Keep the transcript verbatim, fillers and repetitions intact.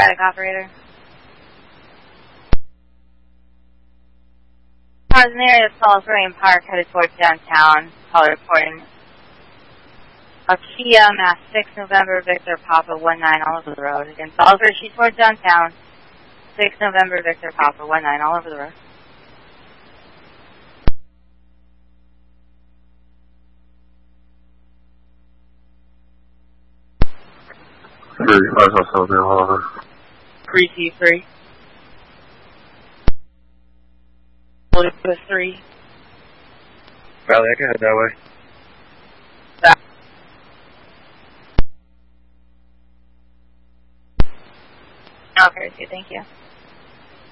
Static operator. Cars in the area of Salisbury and Park headed towards downtown. Caller reporting a Kia Mass six November Victor Papa one nine all over the road. Again, Salisbury, she's towards downtown. six November Victor Papa one nine all over the road. Three, I saw something all over. three T three. With three. Valley, I can head that way. Okay, okay, thank you.